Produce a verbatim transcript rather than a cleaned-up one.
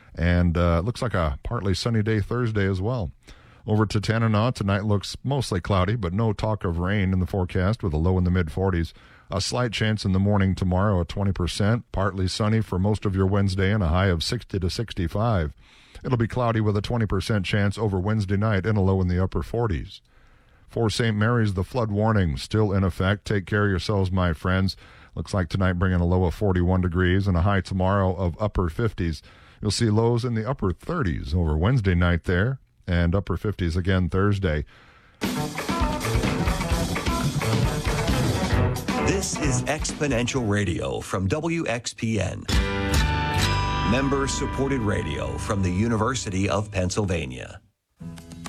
And uh, it looks like a partly sunny day Thursday as well. Over to Tanana, tonight looks mostly cloudy, but no talk of rain in the forecast with a low in the mid-forties. A slight chance in the morning tomorrow at twenty percent. Partly sunny for most of your Wednesday and a high of sixty to sixty-five. It'll be cloudy with a twenty percent chance over Wednesday night and a low in the upper forties. For Saint Mary's, the flood warning still in effect. Take care of yourselves, my friends. Looks like tonight bringing a low of forty-one degrees and a high tomorrow of upper fifties. You'll see lows in the upper thirties over Wednesday night there and upper fifties again Thursday. This is Exponential Radio from W X P N. Member-supported radio from the University of Pennsylvania.